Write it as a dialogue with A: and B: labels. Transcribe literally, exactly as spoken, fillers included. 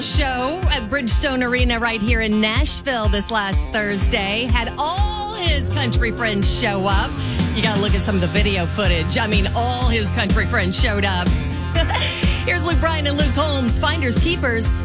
A: little show at Bridgestone Arena right here in Nashville this last Thursday. Had all his country friends show up. You got to look at some of the video footage. I mean, all his country friends showed up. Here's Luke Bryan and Luke Holmes, Finders Keepers.